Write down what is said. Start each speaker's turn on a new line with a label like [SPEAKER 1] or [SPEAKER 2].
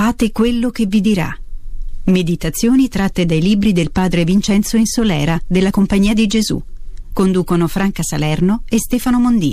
[SPEAKER 1] Fate quello che vi dirà. Meditazioni tratte dai libri del padre Vincenzo Insolera della Compagnia di Gesù. Conducono Franca Salerno e Stefano Mondini.